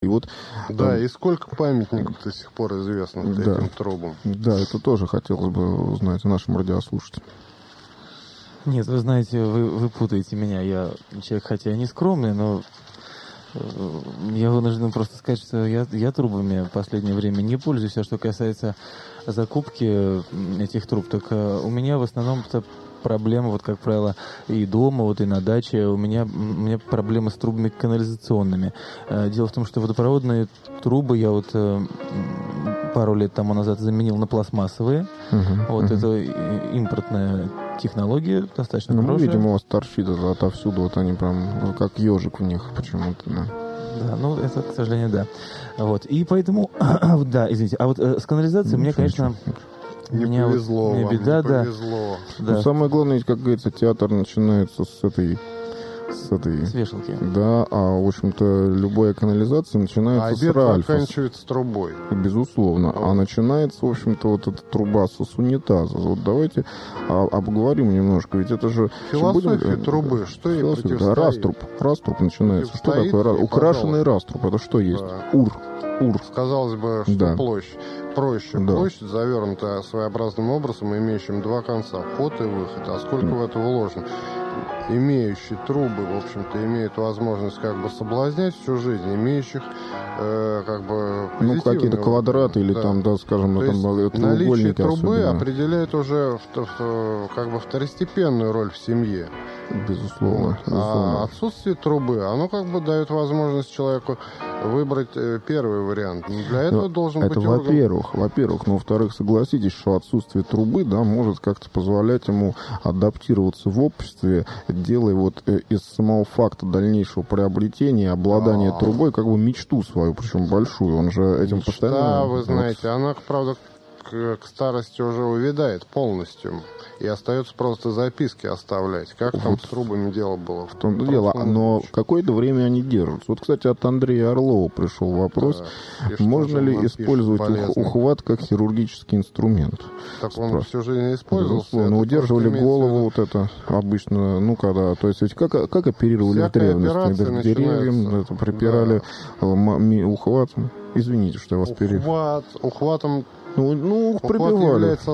И вот, да, и сколько памятников до сих пор известно этим трубам? Да, это тоже хотелось бы узнать нашим радиослушателям. Нет, вы знаете, вы путаете меня. Я человек, хотя и не скромный, но я вынужден просто сказать, что я трубами в последнее время не пользуюсь. А что касается закупки этих труб, так у меня в основном проблема, вот как правило, и дома, вот и на даче, у меня проблемы с трубами канализационными. Дело в том, что водопроводные трубы я вот пару лет тому назад заменил на пластмассовые. Это импортная технология, достаточно хорошая. Мы видим, у вас торчит отовсюду, вот они прям как ежик в них почему-то, да. Да, это, к сожалению, да. Вот, и поэтому, да, извините, а вот с канализацией мне, конечно... Не повезло вам, беда, не повезло. Да. Самое главное, ведь, как говорится, театр начинается с вешалки. Да, в общем-то, любая канализация начинается с ральфа. Заканчивается трубой. Безусловно. А начинается, в общем-то, вот эта труба с унитаза. Вот давайте обговорим немножко, ведь это же... Философия трубы, что ей противостоит? Да, раструб начинается. Что такое украшенный раструб? Это что есть? Ур. Казалось бы, что площадь. Проще. Да. Площадь завернута своеобразным образом, имеющим два конца, вход и выход. А сколько в это вложено? Имеющие трубы, в общем-то, имеют возможность соблазнять всю жизнь, имеющих какие-то квадраты или там, да, скажем, то там наличие трубы особенно определяет уже второстепенную роль в семье. Безусловно. А отсутствие трубы, оно дает возможность человеку выбрать первый вариант. Для этого должен быть орган. Во-первых, но во-вторых, согласитесь, что отсутствие трубы, да, может как-то позволять ему адаптироваться в обществе, делая из самого факта дальнейшего приобретения, обладания трубой, мечту свою, причем большую. Он же этим постоянно... вы знаете, она, правда, к старости уже увядает полностью. И остается просто записки оставлять. Как там с трубами дело было? В том-то дело. Но какое-то время они держатся. Вот, кстати, от Андрея Орлова пришел вопрос. Да. Можно ли использовать ухват как хирургический инструмент? Так он всю жизнь использовался. Но удерживали голову обычно, когда... То есть ведь как оперировали в древности? К деревьям припирали ухватом. Извините, что я вас перебил. Ухватом... Ухват является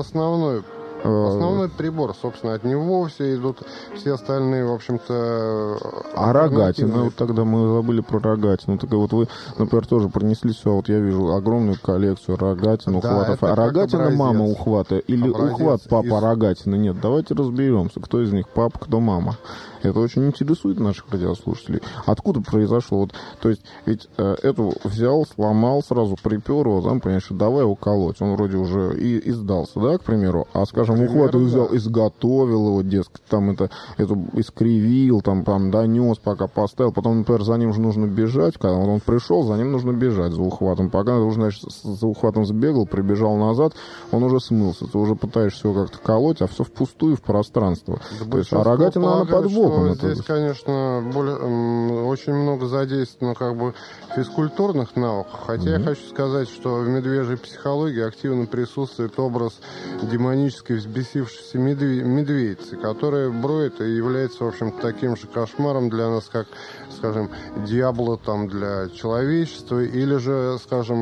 основной прибор, собственно, от него все идут все остальные, в общем-то... А рогатина, тогда мы забыли про рогатину. Так вы, например, тоже принесли все, я вижу огромную коллекцию рогатин, ухватов. А рогатина мама ухвата или ухват папа рогатина? Нет, давайте разберемся, кто из них папа, кто мама. Это очень интересует наших радиослушателей. Откуда произошло? То есть, ведь эту взял, сломал, сразу припер его, понимаешь, давай его колоть. Он вроде уже и сдался, да, к примеру? А, скажем, ухват взял, изготовил его, дескать, это искривил, донес, пока поставил. Потом, например, за ним же нужно бежать. Когда он пришел, за ним нужно бежать за ухватом. Пока ты уже, за ухватом сбегал, прибежал назад, он уже смылся. Ты уже пытаешься его как-то колоть, а все впустую в пространство. Да, то есть, а рогатина, она под боком. Здесь, конечно, очень много задействовано физкультурных навыков. Хотя я хочу сказать, что в медвежьей психологии активно присутствует образ демонической взбесившейся медведицы, которая броет и является, в общем-то, таким же кошмаром для нас, как, скажем, дьявола для человечества, или же, скажем,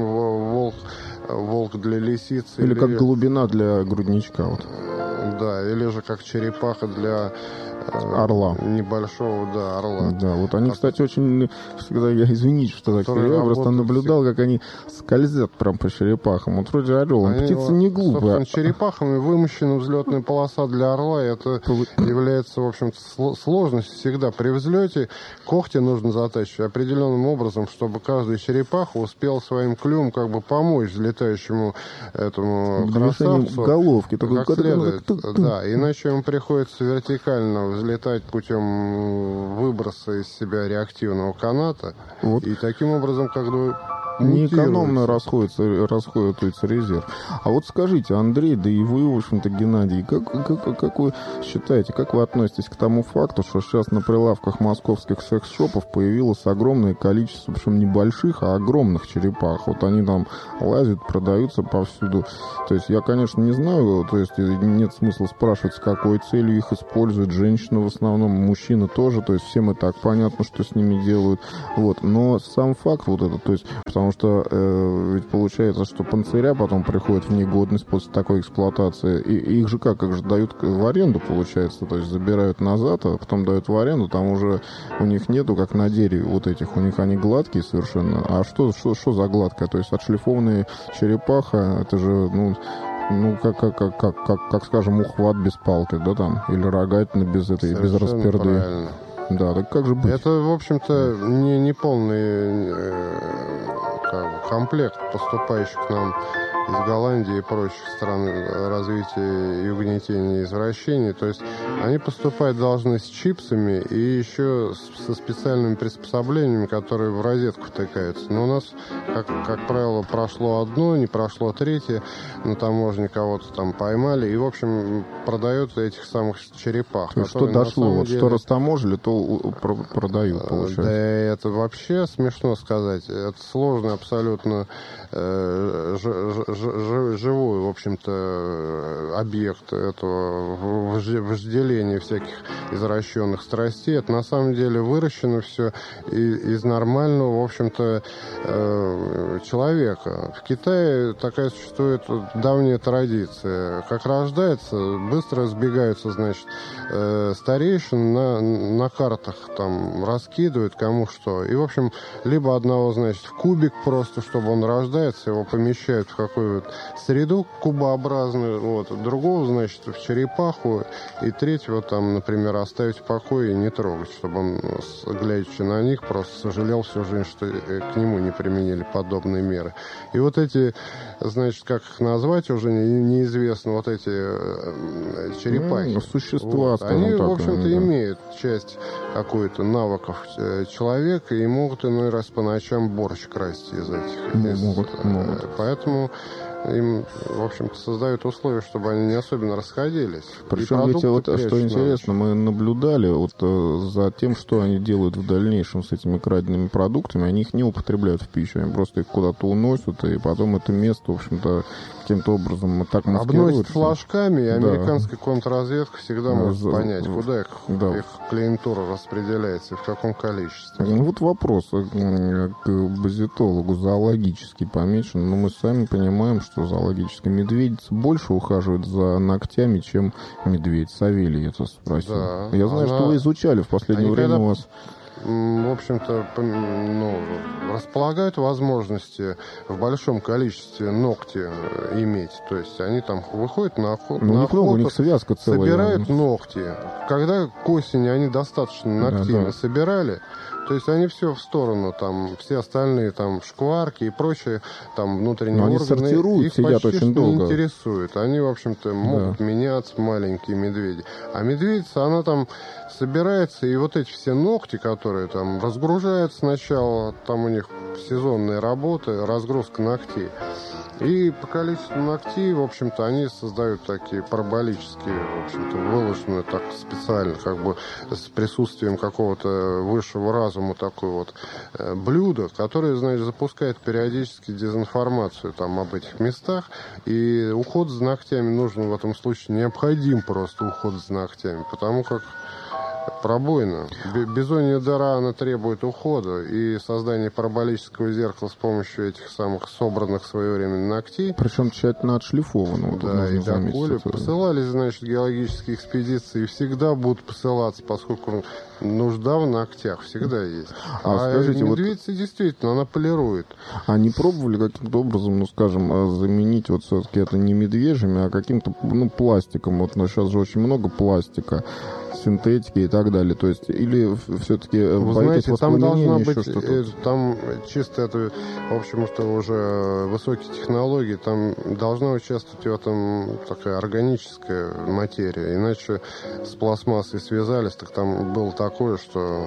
волк для лисицы. Или как голубина для грудничка. Да, или же как черепаха для... орла. Небольшого, орла. Да, они, кстати, очень всегда, извините, что так я просто наблюдал, как они скользят прям по черепахам. Вроде орел, птица не глупая. Черепахами вымощена взлетная полоса для орла, и это является, в общем-то, сложностью всегда. При взлете когти нужно затачивать определенным образом, чтобы каждая черепаха успела своим клювом помочь взлетающему этому красавцу. Головки. Как следует. Да, иначе ему приходится вертикально взлетать путем выброса из себя реактивного каната. И таким образом неэкономно расходуется резерв. А вот скажите, Андрей, да и вы, в общем-то, Геннадий, как вы считаете, как вы относитесь к тому факту, что сейчас на прилавках московских секс-шопов появилось огромное количество, причем небольших, а огромных черепах? Вот они там лазят, продаются повсюду. То есть я, конечно, не знаю, то есть нет смысла спрашивать, с какой целью их используют. Женщины в основном, мужчины тоже, то есть всем и так понятно, что с ними делают. Вот. Но сам факт вот этот, то есть, потому что ведь получается, что панциря потом приходят в негодность после такой эксплуатации. И их же как же дают в аренду, получается, то есть забирают назад, а потом дают в аренду, там уже у них нету, как на дереве вот этих, у них они гладкие совершенно. А что за гладкая? То есть отшлифованные черепаха, это же, как скажем, ухват без палки, да, там, или рогатина без расперды. Правильно. Да, так как же быть? Это, в общем-то, не полный комплект поступающих к нам из Голландии и прочих стран развития и угнетения и извращений. То есть они поступать должны с чипсами и еще со специальными приспособлениями, которые в розетку втыкаются. Но у нас, как правило, прошло одно, не прошло третье, на таможне кого-то там поймали, и, в общем, продают этих самых черепах. Что дошло? Вот деле... Что растаможили, то продают, получается. Да, это вообще смешно сказать. Это сложный абсолютно живой, в общем-то, объект этого вожделения всяких извращенных страстей. Это на самом деле выращено все из нормального, в общем-то, человека. В Китае такая существует давняя традиция. Как рождается, быстро сбегаются, значит, старейшин на картах там раскидывают кому что. И, в общем, либо одного, значит, в кубик просто, чтобы он рождается, его помещают в какую-то среду кубообразную, вот, другого, значит, в черепаху, и третьего там, например, оставить в покое и не трогать, чтобы он, глядячи на них, просто сожалел всю жизнь, что к нему не применили подобные меры. И вот эти, значит, как их назвать уже неизвестно, вот эти черепахи. Существа, вот, они, так, в общем-то, имеют часть какую-то навыков человека и могут иной раз по ночам борщ красть из этих. Могут. Поэтому им, в общем-то, создают условия, чтобы они не особенно расходились. Причем ведь вот, что интересно, мы наблюдали вот за тем, что они делают в дальнейшем с этими краденными продуктами. Они их не употребляют в пищу, они просто их куда-то уносят, и потом это место, в общем-то, каким-то образом так маскируют. Обносят флажками, и американская контрразведка всегда может понять, куда их клиентура распределяется и в каком количестве. Вот вопрос к базитологу, зоологически помечен, но мы сами понимаем, что зоологическая медведица больше ухаживает за ногтями, чем медведь. Савелий это спросил. Да, я знаю, что вы изучали в последнее время у вас. В общем-то, располагают возможности в большом количестве ногти иметь. То есть они там выходят на охоту, у них связка целая. Собирают ногти. Когда к осени они достаточно ногтей собирали, то есть они все в сторону, там, все остальные там шкварки и прочие там внутренние органы, сортируют, их сидят почти очень долго. Не интересуют. Они, в общем-то, могут меняться, маленькие медведи. А медведица, она там собирается, и вот эти все ногти, которые там разгружают сначала, там у них сезонные работы, разгрузка ногтей. И по количеству ногтей, в общем-то, они создают такие параболические, в общем-то, выложенные так специально, как бы с присутствием какого-то высшего разума такое вот блюдо, которое, значит, запускает периодически дезинформацию там об этих местах. И уход за ногтями нужен в этом случае, необходим просто уход за ногтями, потому как пробоина. Бизонья дыра, она требует ухода, и создание параболического зеркала с помощью этих самых собранных в свое время ногтей. Причем тщательно отшлифованного. Да, и доколе посылались, значит, геологические экспедиции, и всегда будут посылаться, поскольку нужда в ногтях всегда есть. Скажите, медведица действительно, она полирует. А не пробовали каким-то образом, скажем, заменить вот все-таки это не медвежьими, а каким-то, пластиком? Вот сейчас же очень много пластика, синтетики и так далее. То есть, или все-таки боитесь воспламенения, еще что-то? Там чисто это, в общем-то, уже высокие технологии, там должна участвовать в этом такая органическая материя. Иначе с пластмассой связались, так там было такое, что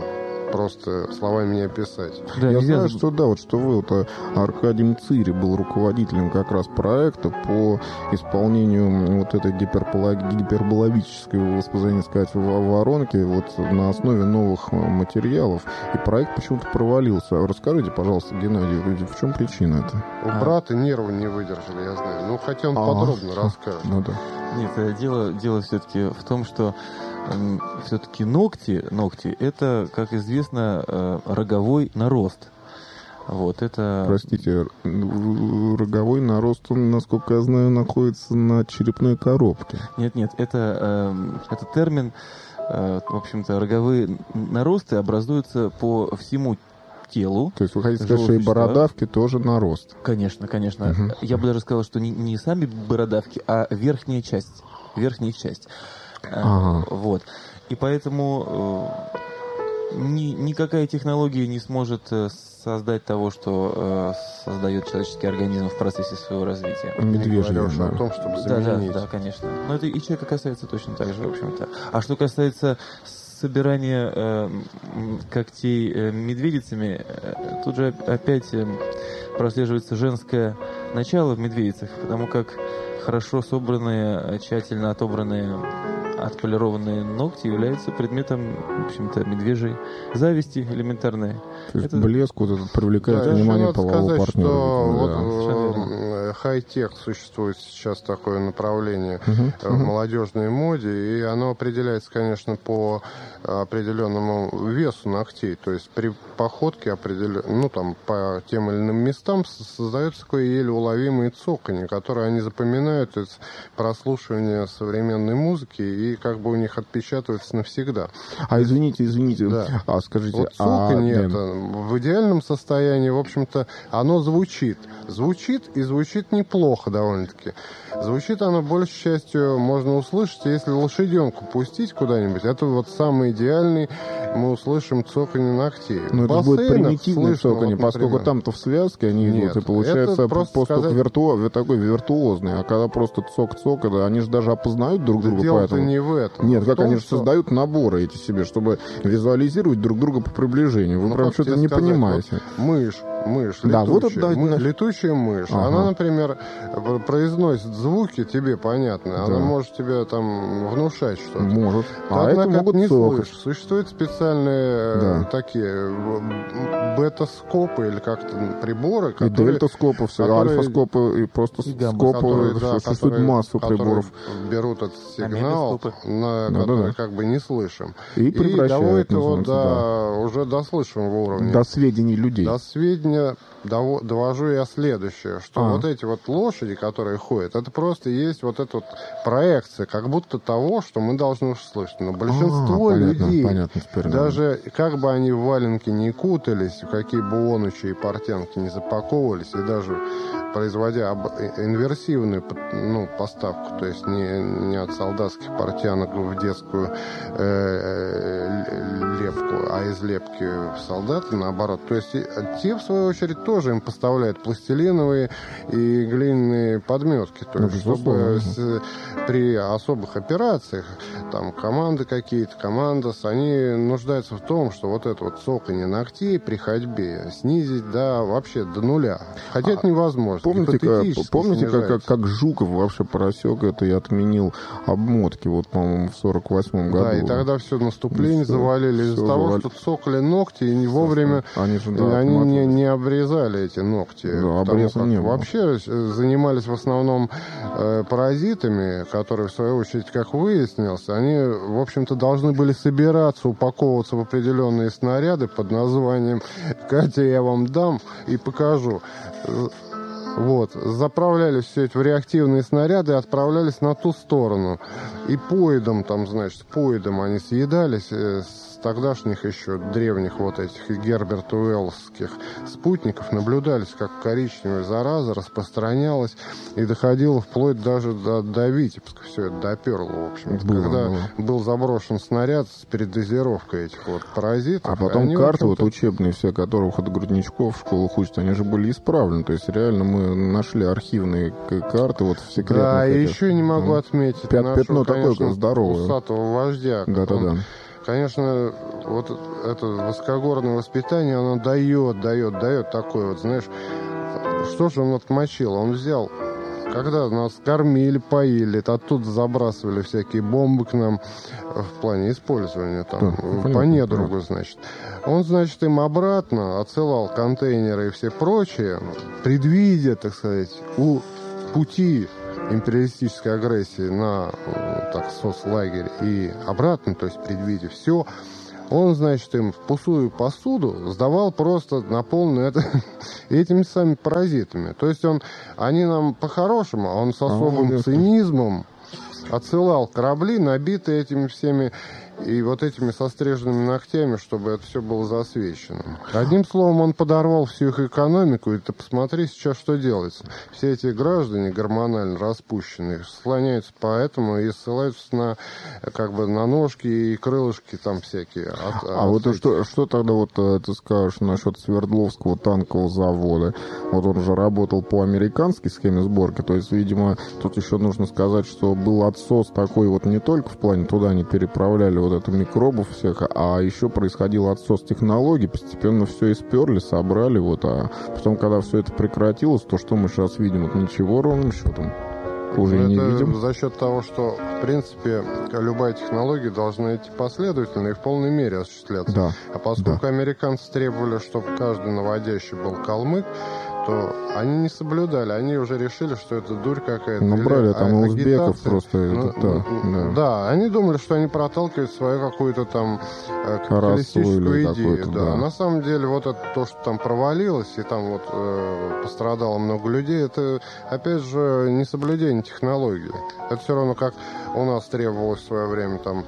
просто словами не описать. Да, я знаю, что да, вот что вы, вот Аркадий Мцири был руководителем как раз проекта по исполнению вот этой гиперболовической, возможно сказать, воронки вот на основе новых материалов. И проект почему-то провалился. Расскажите, пожалуйста, Геннадий, в чем причина это? У брата нервы не выдержали, я знаю. Ну, хотя он подробно расскажет. Ну, да. Нет, дело все-таки в том, что все-таки ногти это, как известно, роговой нарост. Вот, это... Простите, роговой нарост, он, насколько я знаю, находится на черепной коробке. Нет, это термин, в общем-то, роговые наросты образуются по всему телу. То есть вы хотите сказать, что и бородавки тоже нарост? Конечно. Угу. Я бы даже сказал, что не сами бородавки, а верхняя часть. Вот. И поэтому никакая технология не сможет создать того, что создает человеческий организм в процессе своего развития. Медвежий, да. О том, чтобы заменить. Да, конечно. Но это и человека касается точно так же, в общем-то. А что касается собирания когтей медведицами, тут же опять прослеживается женское начало в медведицах, потому как хорошо собранные, тщательно отобранные, отполированные ногти являются предметом, в общем-то, медвежьей зависти элементарной. То есть блеск вот этот привлекает внимание полового партнера. Что хай-тех существует сейчас такое направление в молодежной моде, и оно определяется, конечно, по определенному весу ногтей. То есть при походке по тем или иным местам создается такое еле уловимое цоканье, которое они запоминают из прослушивания современной музыки и как бы у них отпечатывается навсегда. Извините, да. Скажите, вот цоканье это в идеальном состоянии, в общем-то, оно звучит неплохо довольно-таки. Звучит оно, большей частью, можно услышать, если лошаденку пустить куда-нибудь, это вот самый идеальный, мы услышим цоканье ногтей. Но это будет примитивное цоканье, поскольку там-то в связке они идут, и получается просто такой виртуозный. А когда просто цок-цок, они же даже опознают друг друга. Дело-то не в этом. Нет, как они же создают наборы эти себе, чтобы визуализировать друг друга по приближению. Вы прям что-то не понимаете. Мышь, да, летучая мышь. Ага. Она, например, произносит звуки, тебе понятно. Да. Она может тебе там внушать что-то. Может. Это могут не слышать. Существуют специальные такие бета-скопы или как-то приборы, которые... И дельта-скопы, альфа-скопы, и просто скопы. Существует массу приборов. Берут этот сигнал, который как бы не слышим. И превращают его уже до слышимого уровня. До сведений людей. До сведения довожу я следующее, что вот эти вот лошади, которые ходят, это просто есть вот эта вот проекция, как будто того, что мы должны услышать. Но большинство людей, даже как бы они в валенки не кутались, в какие бы онучи и портянки не запаковывались, и даже производя инверсивную поставку, то есть не от солдатских портянок в детскую лепку, а из лепки в солдаты, наоборот. То есть те, в свою очередь, тоже им поставляют пластилиновые и глиняные подметки. То есть, чтобы при особых операциях, там, команды какие-то, командос, они нуждаются в том, что вот это вот цоканье ногтей при ходьбе снизить вообще до нуля. Хотя это невозможно. Помните, как Жуков вообще просек это и отменил обмотки, вот, по-моему, в 48-м году. Да, и тогда все наступление завалили из-за того, что цокали ногти, и вовремя они не обрезали эти ногти. Да, обреза не было. Вообще занимались в основном паразитами, которые, в свою очередь, как выяснилось, они, в общем-то, должны были собираться, упаковываться в определенные снаряды под названием «Катя, я вам дам и покажу». Вот, заправлялись все это в реактивные снаряды и отправлялись на ту сторону. И поедом они съедались с тогдашних еще древних вот этих Герберт Уэллсских спутников, наблюдались, как коричневая зараза распространялась и доходила вплоть даже до Витебска. Все это доперло, в общем. Когда был заброшен снаряд с передозировкой этих вот паразитов. А потом карты вот учебные все, которых от грудничков в школах учат, они же были исправлены. То есть реально мы нашли архивные карты вот в секретных. Да, и еще не могу отметить пятно такое здоровое. усатого вождя. Да. конечно, вот это высокогорное воспитание, оно дает такое, вот, знаешь, что же он отмочил? Он взял, когда нас кормили, поили, оттуда забрасывали всякие бомбы к нам в плане использования, там, по недругу, значит. Он, значит, им обратно отсылал контейнеры и все прочее, предвидя, так сказать, пути империалистической агрессии на так, соцлагерь и обратно, то есть предвидя все, он, значит, им в пустую посуду сдавал просто наполненную этими самыми паразитами. То есть они нам по-хорошему, а он с особым цинизмом отсылал корабли, набитые этими всеми и вот этими состриженными ногтями, чтобы это все было засвечено. Одним словом, он подорвал всю их экономику, и ты посмотри сейчас, что делается. Все эти граждане гормонально распущенные слоняются поэтому и ссылаются на, как бы, на ножки и крылышки там всякие. Вот что тогда вот ты скажешь насчет Свердловского танкового завода? Вот он же работал по американской схеме сборки, то есть, видимо, тут еще нужно сказать, что был отсос такой вот не только в плане туда они переправляли вот это микробов всех, а еще происходил отсос технологий, постепенно все исперли, собрали, вот, а потом, когда все это прекратилось, то что мы сейчас видим? Это ничего ровным счетом уже не видим. За счет того, что, в принципе, любая технология должна идти последовательно и в полной мере осуществляться. Да. А поскольку американцы требовали, чтобы каждый наводящий был калмык, то они не соблюдали. Они уже решили, что это дурь какая-то. Ну, брали там и узбеков просто. Да, они думали, что они проталкивают свою какую-то там капиталистическую идею. Да. На самом деле, вот это то, что там провалилось, и там вот пострадало много людей, это, опять же, не соблюдение технологий. Это все равно, как у нас требовалось в свое время там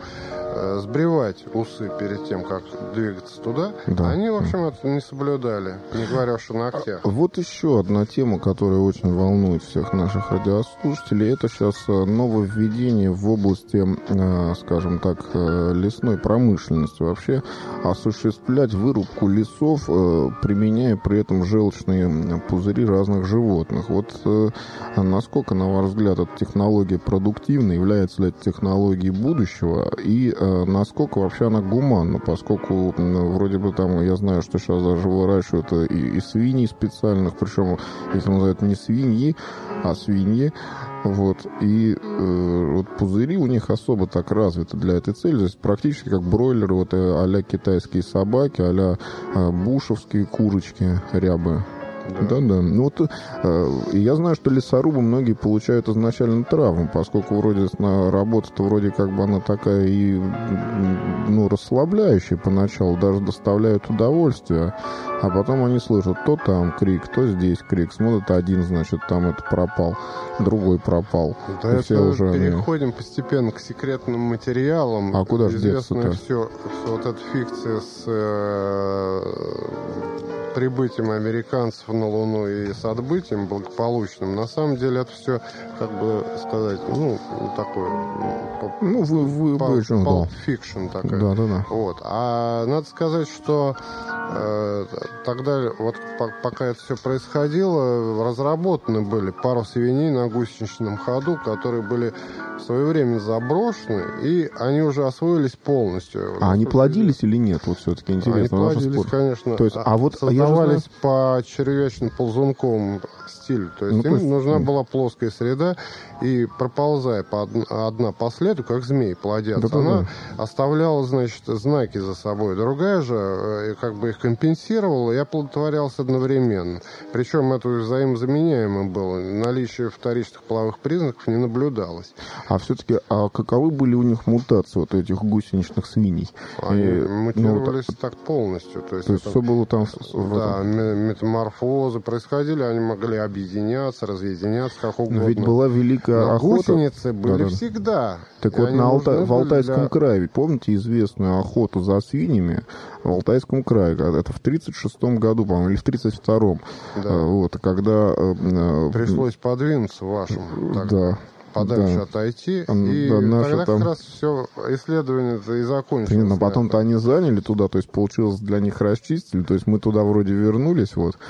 сбривать усы перед тем, как двигаться туда. Да. Они, в общем, это не соблюдали, не говоря уж о ногтях. Вот еще одна тема, которая очень волнует всех наших радиослушателей, это сейчас нововведение в области, скажем так, лесной промышленности. Вообще осуществлять вырубку лесов, применяя при этом желчные пузыри разных животных. Вот насколько, на ваш взгляд, эта технология продуктивна, является ли это технологией будущего, и насколько вообще она гуманна, поскольку вроде бы там, я знаю, что сейчас даже выращивают и свиньи специальных, причем их называют не свиньи, а свиньи. Вот. И вот пузыри у них особо так развиты для этой цели. То есть практически как бройлеры, вот а-ля китайские собаки, а-ля бушевские курочки, рябы. Да. Ну вот я знаю, что лесорубы многие получают изначально травму, поскольку вроде работа-то вроде как бы она такая и расслабляющая поначалу, даже доставляет удовольствие, а потом они слышат то там крик, то здесь крик, смотрят один, значит, там это пропал, другой пропал. Да, это все уже переходим постепенно к секретным материалам. А куда же деться-то? Все вот эта фикция с прибытием американцев на Луну и с отбытием благополучным, на самом деле это все, как бы сказать, такое... Pulp Fiction такая. Да. Вот. А надо сказать, что тогда, вот пока это все происходило, разработаны были пару свиней на гусеничном ходу, которые были в свое время заброшены, и они уже освоились полностью. А они плодились или нет? Вот все-таки интересно. Они плодились, конечно. То есть, создавались по червячно-ползунковому стилю. То есть им нужна была плоская среда, и проползая одна по следу, как змеи плодятся, она оставляла, значит, знаки за собой. Другая же как бы их компенсировала и оплодотворялась одновременно. Причем это взаимозаменяемо было. Наличие вторичных половых признаков не наблюдалось. А все-таки, каковы были у них мутации вот этих гусеничных свиней? Они мутировались так полностью. То есть все было там... Да, метаморфозы происходили, они могли объединяться, разъединяться, как угодно. Но ведь была великая охота. Гусеницы были всегда. Так вот, в Алтайском крае, помните известную охоту за свиньями в Алтайском крае? Это в 1936 году, по-моему, или в 1932. Да. Вот, когда... Пришлось подвинуться вашим. Да. Подальше отойти, и тогда как раз все исследование-то и закончилось. Но потом-то они заняли туда, то есть получилось для них расчистили, то есть мы туда вроде вернулись, вот.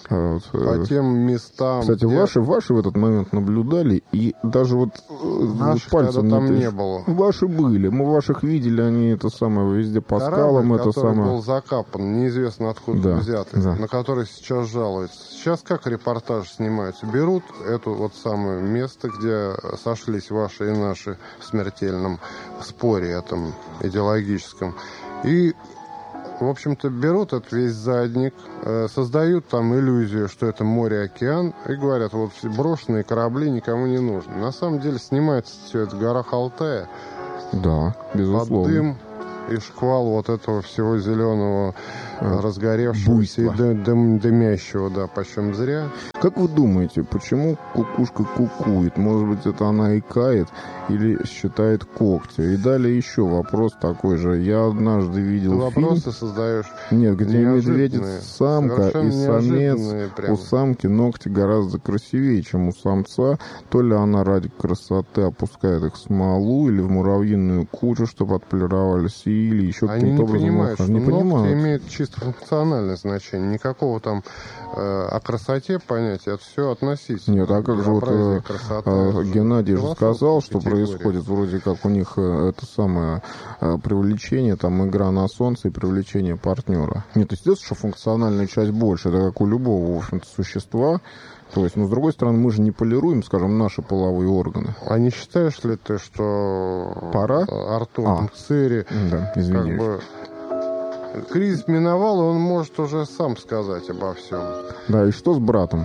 по тем местам. Кстати, где... ваши в этот момент наблюдали, и даже вот пальцем там не было. Ваши были, мы ваших видели, они это самое везде по скалам, это самое. Был закапан, неизвестно откуда взятый, на который сейчас жалуются. Сейчас как репортажи снимаются? Берут это вот самое место, где сошлись ваши и наши в смертельном споре этом идеологическом, и в общем-то, берут этот весь задник, создают там иллюзию, что это море-океан, и говорят, вот брошенные корабли никому не нужны. На самом деле снимается все это в горах Алтая. Да, безусловно. Под дым и шквал вот этого всего зеленого, разгоревшегося и дымящего, да, почем зря. Как вы думаете, почему кукушка кукует? Может быть, это она икает или считает когти? И далее еще вопрос такой же. Я однажды видел фильм... Вопросы создаешь. Нет, где медведица-самка и самец. Прям. У самки ногти гораздо красивее, чем у самца. То ли она ради красоты опускает их в смолу или в муравьиную кучу, чтобы отполировались, или еще каким-то образом... Они не понимают, что ногти имеют чисто функциональное значение. Никакого там о красоте понятия, это все относительно. Нет, а как же вот Геннадий же сказал, что происходит вроде как у них это самое привлечение, там игра на солнце и привлечение партнера. Нет, естественно, что функциональная часть больше, это как у любого, в общем-то, существа. То есть, но с другой стороны, мы же не полируем, скажем, наши половые органы. А не считаешь ли ты, что пора? Артур Цири, да, извиняюсь, как бы кризис миновал, и он может уже сам сказать обо всем. Да, и что с братом?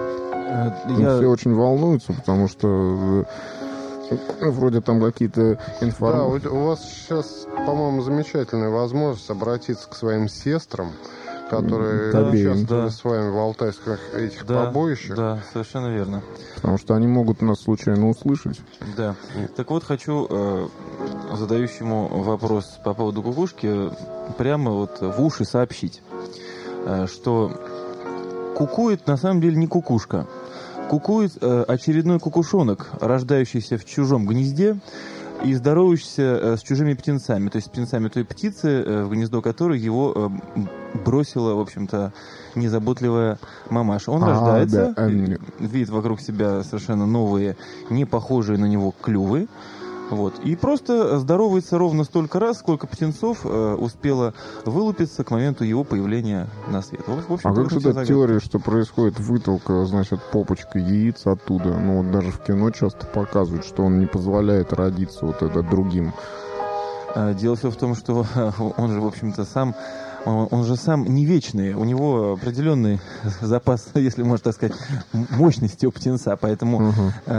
Все очень волнуются, потому что вроде там какие-то информации. Да, у вас сейчас, по-моему, замечательная возможность обратиться к своим сестрам, которые участвовали с вами в алтайских этих побоищах. Да, совершенно верно. Потому что они могут нас случайно услышать. Да. Так вот, хочу задающему вопрос по поводу кукушки прямо вот в уши сообщить, что кукует на самом деле не кукушка. Кукует очередной кукушонок, рождающийся в чужом гнезде и здоровающийся с чужими птенцами, то есть с птенцами той птицы, в гнездо которой его бросила, в общем-то, незаботливая мамаша. Он рождается, видит вокруг себя совершенно новые, не похожие на него клювы, вот, и просто здоровается ровно столько раз, сколько птенцов успело вылупиться к моменту его появления на свет. Вот, в общем, как же эта теория, что происходит вытолка, значит, попочкой яиц оттуда? Ну, вот даже в кино часто показывают, что он не позволяет родиться вот это другим. Дело все в том, что он же, в общем-то, он же сам не вечный, у него определенный запас, если можно так сказать, мощности у птенца, поэтому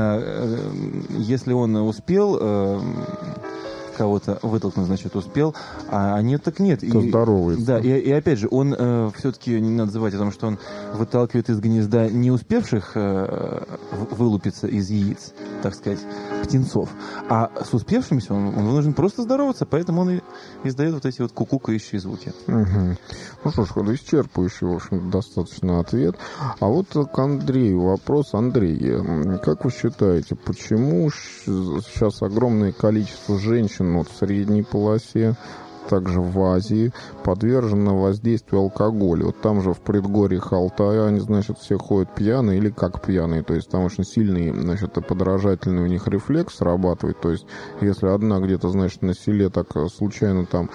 если он успел кого-то вытолкнуть, значит, успел, а нет, так нет. То здоровается. Да, и опять же, он все-таки, не надо забывать о том, что он выталкивает из гнезда не успевших вылупиться из яиц, так сказать, птенцов, а с успевшимися он вынужден просто здороваться, поэтому он и издает вот эти вот кукукающие звуки. Ну что ж, исчерпывающий, в общем, достаточно ответ. А вот к Андрею вопрос. Андрей, как вы считаете, почему сейчас огромное количество женщин в средней полосе, также в Азии, подвержено воздействию алкоголя? Вот там же в предгорьях Алтая они, значит, все ходят пьяные или как пьяные. То есть там очень сильный, значит, подражательный у них рефлекс срабатывает. То есть если одна где-то, значит, на селе так случайно там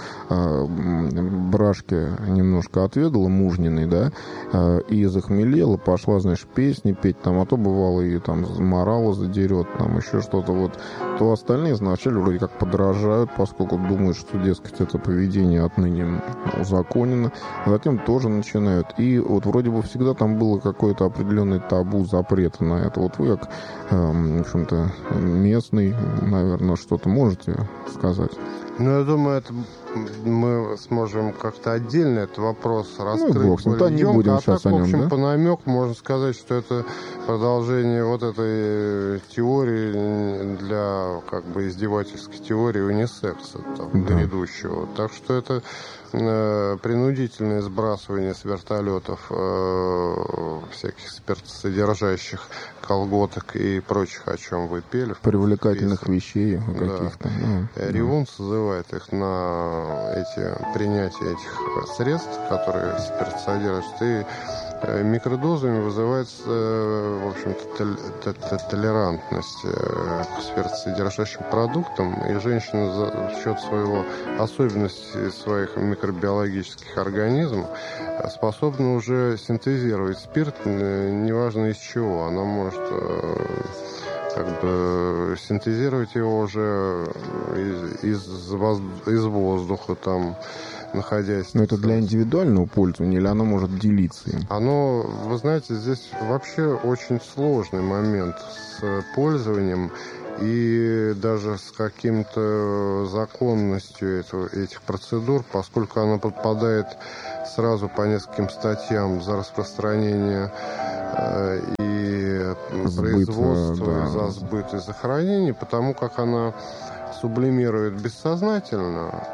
брашки немножко отведала, мужниной, да, и захмелела, пошла, значит, песни петь, там, а то бывало и там морала задерет, там еще что-то, вот, то остальные вначале вроде как подражают, поскольку думают, что, дескать, это поведение отныне узаконено, а затем тоже начинают. И вот вроде бы всегда там было какое-то определенное табу, запрета на это. Вот вы, как, в общем-то, местный, наверное, что-то можете сказать? Ну, я думаю, это мы сможем как-то отдельно этот вопрос раскрыть. Ну, бог, не будем сейчас так, о нем, в общем, да? по намеку можно сказать, что это продолжение вот этой теории для, как бы, издевательской теории унисекса там, грядущего. Так что это принудительное сбрасывание с вертолетов всяких спиртосодержащих колготок и прочих, о чем вы пели. Привлекательных вещей каких-то. Да. Ревун созывает их на принятие этих средств, которые спирт содержат, и микродозами вызывается, в общем-то, толерантность к спиртосодержащим продуктам, и женщина за счет особенностей своих микробиологических организмов способна уже синтезировать спирт, неважно из чего. Она может синтезировать его уже из воздуха, там, находясь... Но это для индивидуального пользования или оно может делиться им? Вы знаете, здесь вообще очень сложный момент с пользованием и даже с каким-то законностью этих процедур, поскольку она подпадает сразу по нескольким статьям за распространение и производство, за сбыт и за хранение, потому как она сублимирует бессознательно,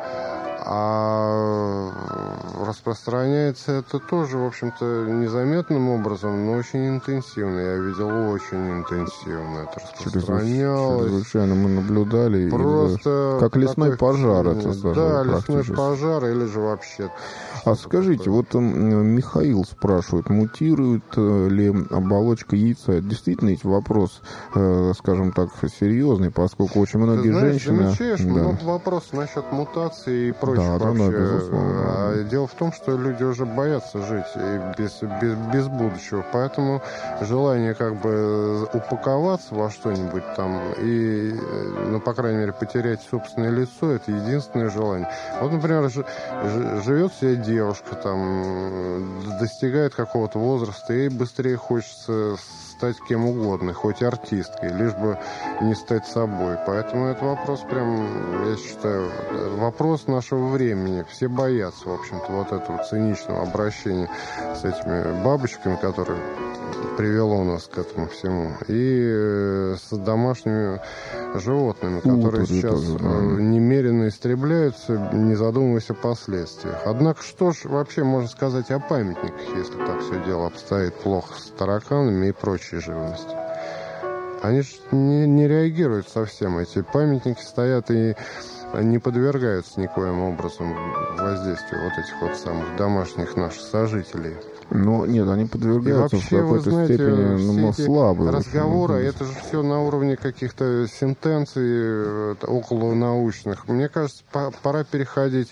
а распространяется это тоже, в общем-то, незаметным образом, но очень интенсивно. Я видел, очень интенсивно это распространялось. Чрезвычайно мы наблюдали. Просто как лесной пожар это, скажем, да, лесной пожар или же вообще... А скажите, вот Михаил спрашивает, мутирует ли оболочка яйца? Действительно, ведь вопрос, скажем так, серьезный, поскольку очень многие женщины... Замечаешь, много вопросов насчет мутации и прочего. Дело в том, что люди уже боятся жить без будущего, поэтому желание упаковаться во что-нибудь там и, по крайней мере, потерять собственное лицо, это единственное желание. Вот, например, живет себе девушка, там, достигает какого-то возраста, ей быстрее хочется стать кем угодно, хоть артисткой, лишь бы не стать собой. Поэтому это вопрос я считаю, вопрос нашего времени. Все боятся, в общем-то, вот этого циничного обращения с этими бабочками, которые привело нас к этому всему, и с домашними животными, которые сейчас немерено истребляются, не задумываясь о последствиях. Однако, что ж вообще можно сказать о памятниках, если так все дело обстоит плохо с тараканами и прочей живностью? Они же не реагируют совсем. Эти памятники стоят и не подвергаются никоим образом воздействию вот этих самых домашних наших сожителей. Но нет, они подвергаются вообще, в какой-то степени слабые. Разговоры, это же все на уровне каких-то сентенций околонаучных. Мне кажется, пора переходить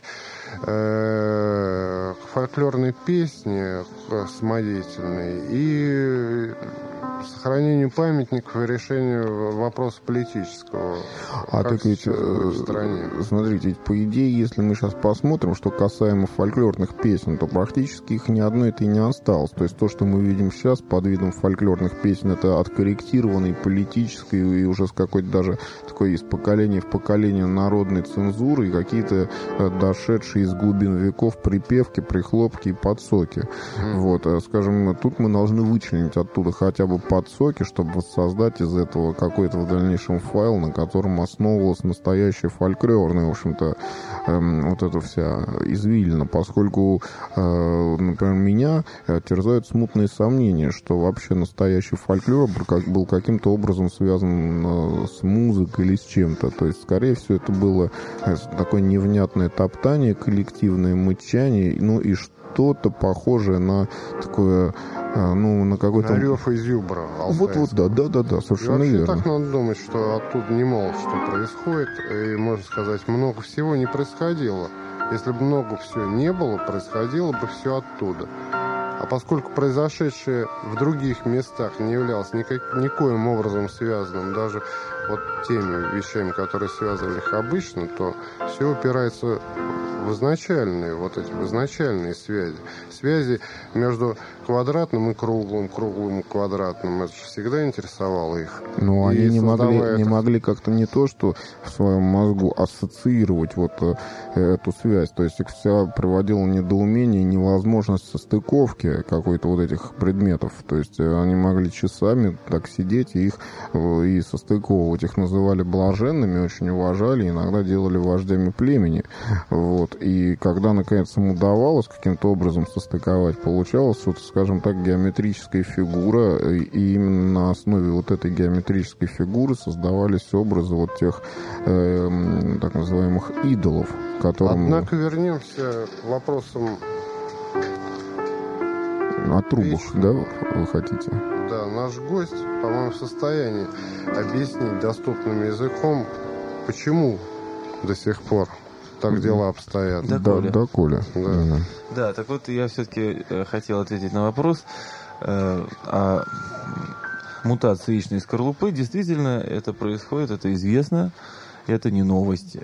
к фольклорной песне самодеятельной и сохранению памятников и решению вопроса политического. Так ведь, смотрите, по идее, если мы сейчас посмотрим, что касаемо фольклорных песен, то практически их ни одной-то и не осталось. То есть то, что мы видим сейчас под видом фольклорных песен, это откорректированной политической и уже с какой-то даже такой из поколения в поколение народной цензуры и какие-то дошедшие из глубин веков припевки, прихлопки и подсоки. Вот, скажем, тут мы должны вычленить оттуда хотя бы подсоки, чтобы воссоздать из этого какой-то в дальнейшем файл, на котором основывалась настоящая фольклорная, в общем-то, вот эта вся извилина, поскольку, например, меня терзают смутные сомнения, что вообще настоящий фольклор был каким-то образом связан с музыкой или с чем-то. То есть, скорее всего, это было такое невнятное топтание, коллективное мычание, и что-то похожее на такое, на какой-то... На рев из зюбра. Да, совершенно верно. Так надо думать, что оттуда немало что происходит, и, можно сказать, много всего не происходило. Если бы много всего не было, происходило бы все оттуда. А поскольку произошедшее в других местах не являлось никоим образом связанным даже вот теми вещами, которые связывали их обычно, то все упирается в изначальные связи. Связи между квадратным и круглым, круглым и квадратным. Это же всегда интересовало их. Но они не могли как-то не то, что в своем мозгу ассоциировать эту связь. То есть их вся приводила недоумение, невозможность состыковки восприятие какой-то вот этих предметов. То есть они могли часами так сидеть и их и состыковывать. Их называли блаженными, очень уважали, иногда делали вождями племени. Вот. И когда, наконец, им удавалось каким-то образом состыковать, получалось, вот, скажем так, геометрическая фигура, и именно на основе вот этой геометрической фигуры создавались образы вот тех так называемых идолов, которым... Однако вернемся к вопросам о трубах, да, вы хотите? Да, наш гость, по-моему, в состоянии объяснить доступным языком, почему до сих пор так дела обстоят. Да, Коля. Да, так вот я все-таки хотел ответить на вопрос о мутации яичной скорлупы. Действительно, это происходит, это известно, это не новость.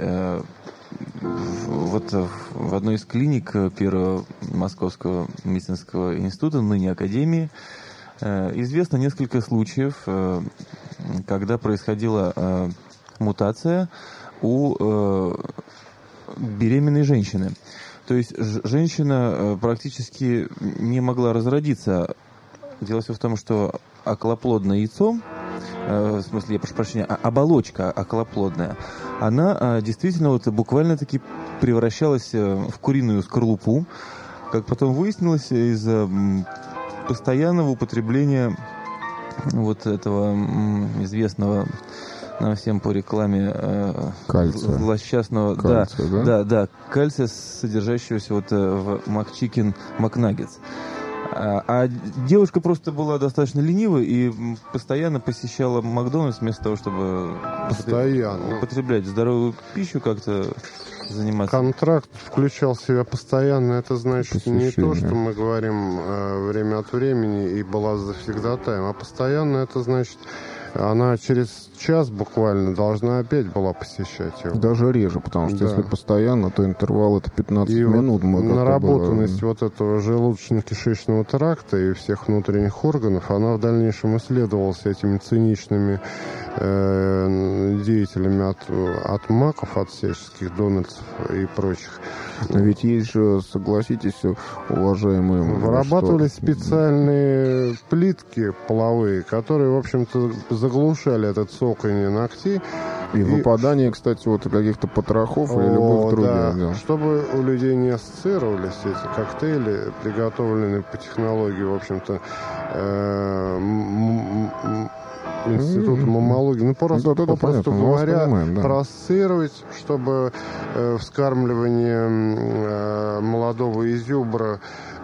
Вот в одной из клиник Первого Московского медицинского института, ныне Академии, известно несколько случаев, когда происходила мутация у беременной женщины. То есть женщина практически не могла разродиться. Дело все в том, что околоплодное яйцо, в смысле, я прошу прощения, оболочка околоплодная, она действительно вот буквально-таки превращалась в куриную скорлупу, как потом выяснилось, из-за постоянного употребления вот этого известного нам всем по рекламе кальция. Злосчастного Кальция, да, кальция, содержащегося вот в McChicken McNuggets. А девушка просто была достаточно ленивой и постоянно посещала Макдональдс вместо того, чтобы употреблять здоровую пищу, как-то заниматься. Контракт включал в себя постоянно. Это значит не то, что мы говорим время от времени и была завсегдатаем, а постоянно это значит... Она через час буквально должна опять была посещать его. Даже реже, потому что если постоянно, то интервал это 15 минут. Вот наработанность вот этого желудочно-кишечного тракта и всех внутренних органов, она в дальнейшем исследовалась этими циничными деятелями от маков, от всяческих дональдсов и прочих. Ведь есть же, согласитесь, уважаемые... Вырабатывались специальные плитки половые, которые, в общем-то, заглушали этот цоканье ногтей. И выпадание, кстати, вот каких-то потрохов или любых других. Да. Чтобы у людей не ассоциировались эти коктейли, приготовленные по технологии, в общем-то, института маммологии. Ну, попросту говоря, проассоциировать, чтобы вскармливание молодого изюбра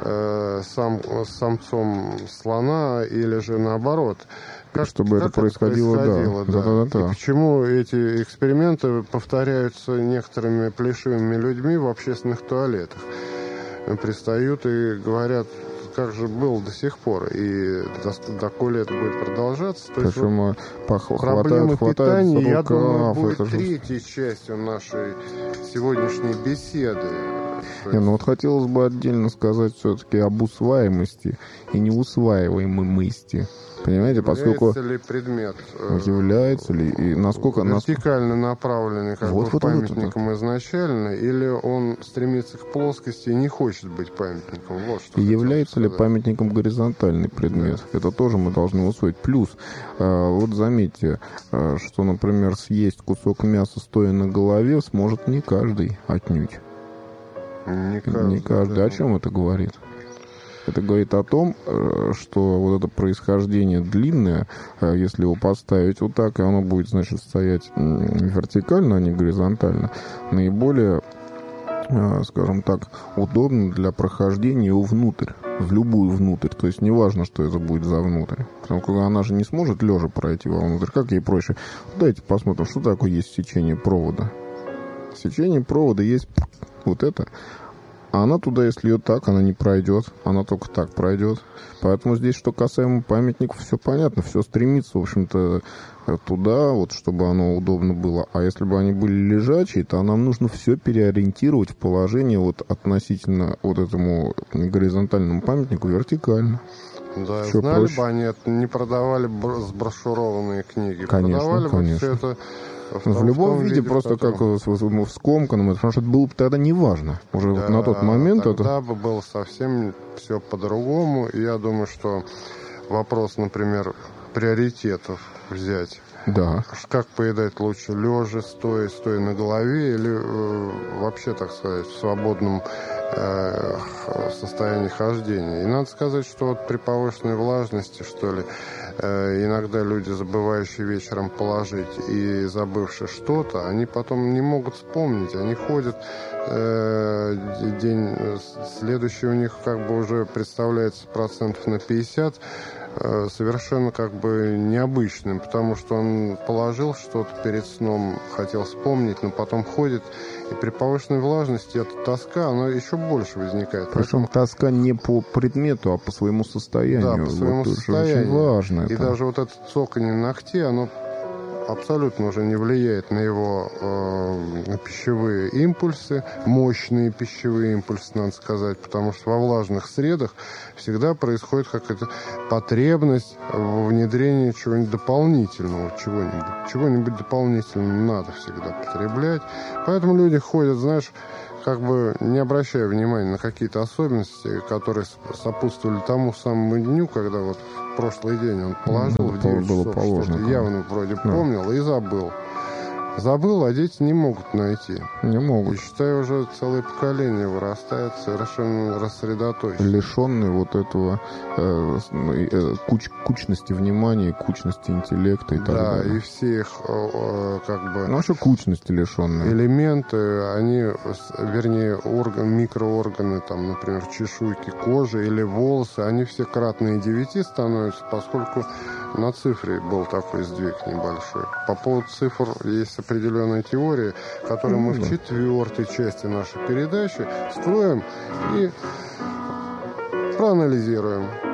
самцом слона или же наоборот. Чтобы это происходило, да. И почему эти эксперименты повторяются некоторыми плешивыми людьми в общественных туалетах? Пристают и говорят, как же было до сих пор, и доколе это будет продолжаться. То причем проблемы питания, я думаю, будет третьей частью нашей сегодняшней беседы. Ну вот хотелось бы отдельно сказать все-таки об усваиваемости и неусваиваемости. Понимаете, поскольку... Является ли предмет... Является ли, и насколько... Вертикально направленный к памятником изначально, или он стремится к плоскости и не хочет быть памятником? Вот что является ли памятником горизонтальный предмет? Да. Это тоже мы должны усвоить. Плюс, вот заметьте, что, например, съесть кусок мяса стоя на голове сможет не каждый отнюдь. Не каждый. Да. О чем это говорит? Это говорит о том, что вот это происхождение длинное, если его поставить вот так, и оно будет, значит, стоять вертикально, а не горизонтально, наиболее, скажем так, удобно для прохождения его внутрь, в любую внутрь. То есть неважно, что это будет за внутрь. Потому что она же не сможет лежа пройти вовнутрь. Как ей проще? Давайте посмотрим, что такое есть сечение провода. Сечение провода есть вот это. А она туда, если ее так, она не пройдет. Она только так пройдет. Поэтому здесь, что касаемо памятников, все понятно. Все стремится, в общем-то, туда, вот, чтобы оно удобно было. А если бы они были лежачие, то нам нужно все переориентировать в положение вот относительно вот этому горизонтальному памятнику вертикально. Да, Все знали проще. бы они, не продавали сброшурованные книги. Конечно, Продавали конечно. бы все это В любом виде, просто в котором... как в скомканном, потому что это было бы тогда неважно. Уже Да, вот на тот момент тогда это... бы было совсем все по-другому. И я думаю, что вопрос, например, приоритетов взять. Да. Как поедать лучше, лежа, стоя на голове или вообще, так сказать, в свободном состоянии хождения. И надо сказать, что вот при повышенной влажности, что ли, иногда люди, забывающие вечером положить и забывшие что-то, они потом не могут вспомнить. Они ходят, день следующий у них как бы уже представляется процентов на 50, совершенно как бы необычным, потому что он положил что-то перед сном, хотел вспомнить, но потом ходит, и при повышенной влажности эта тоска, она еще больше возникает. Причем тоска не по предмету, а по своему состоянию. Да, по своему вот состоянию. Очень важно. И это. даже вот это цоканье ногтей, оно абсолютно уже не влияет на его пищевые импульсы, мощные пищевые импульсы, надо сказать, потому что во влажных средах всегда происходит какая-то потребность в внедрении чего-нибудь дополнительного, чего-нибудь дополнительного надо всегда потреблять. Поэтому люди ходят, знаешь, как бы не обращая внимания на какие-то особенности, которые сопутствовали тому самому дню, когда вот в прошлый день он положил в 9 часов что-то, явно вроде помнил и забыл. Забыл, а дети не могут найти. Не могут. И, считаю, уже целое поколение вырастает совершенно рассредоточенное. Лишенный вот этого кучности внимания, кучности интеллекта и так далее. Да, и все их как бы... Ну, вообще кучности лишенные. Элементы, они, вернее, микроорганы, там, например, чешуйки кожи или волосы, они все кратные 9 становятся, поскольку на цифре был такой сдвиг небольшой. По поводу цифр есть определенная теория, которую мы в 4-й части нашей передачи вскроем и проанализируем.